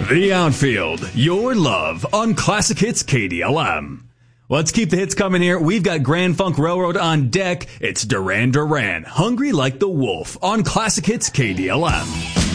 The Outfield, your love on Classic Hits KDLM. Let's keep the hits coming here. We've got Grand Funk Railroad on deck. It's Duran Duran, Hungry Like the Wolf on Classic Hits KDLM.